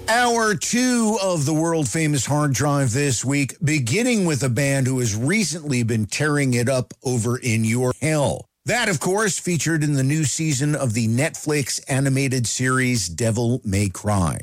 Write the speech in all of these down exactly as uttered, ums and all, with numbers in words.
Hour two of the world-famous Hard Drive this week, beginning with a band who has recently been tearing it up over in your hell. That, of course, featured in the new season of the Netflix animated series Devil May Cry.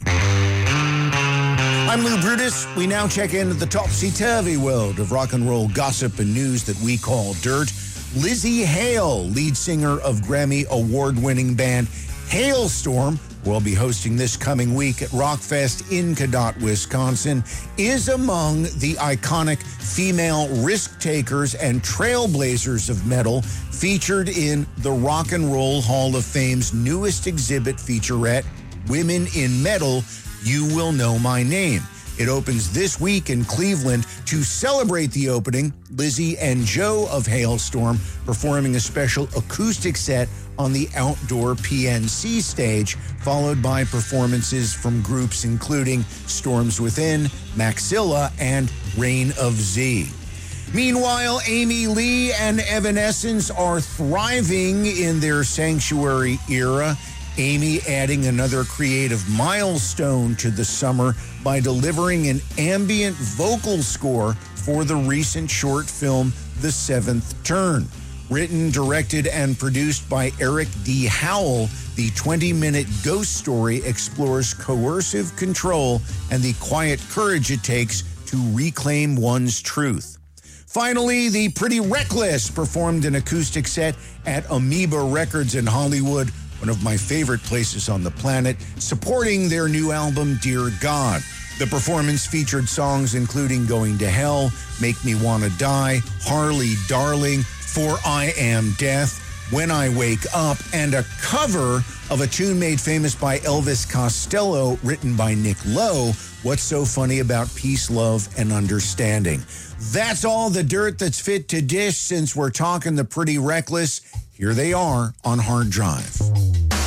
I'm Lou Brutus. We now check into the topsy-turvy world of rock and roll gossip and news that we call dirt. Lzzy Hale, lead singer of Grammy award-winning band Halestorm, will be hosting this coming week at Rockfest in Cadott, Wisconsin, is among the iconic female risk-takers and trailblazers of metal featured in the Rock and Roll Hall of Fame's newest exhibit featurette, Women in Metal, You Will Know My Name. It opens this week in Cleveland. To celebrate the opening, Lzzy and Joe of Halestorm performing a special acoustic set on the outdoor P N C stage, followed by performances from groups including Storms Within, Maxilla, and Reign of Z. Meanwhile, Amy Lee and Evanescence are thriving in their Sanctuary era. Amy adding another creative milestone to the summer by delivering an ambient vocal score for the recent short film, The Seventh Turn. Written, directed, and produced by Eric D. Howell, the twenty-minute ghost story explores coercive control and the quiet courage it takes to reclaim one's truth. Finally, the Pretty Reckless performed an acoustic set at Amoeba Records in Hollywood, one of my favorite places on the planet, supporting their new album, Dear God. The performance featured songs including Going to Hell, Make Me Wanna Die, Harley Darling, For I Am Death, When I Wake Up, and a cover of a tune made famous by Elvis Costello, written by Nick Lowe, What's So Funny About Peace, Love, and Understanding. That's all the dirt that's fit to dish since we're talking the Pretty Reckless. Here they are on Hard Drive.